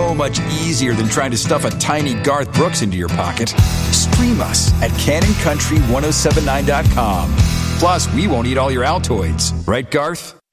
so much easier than trying to stuff a tiny Garth Brooks into your pocket. Stream us at CanonCountry1079.com. Plus, we won't eat all your Altoids. Right, Garth?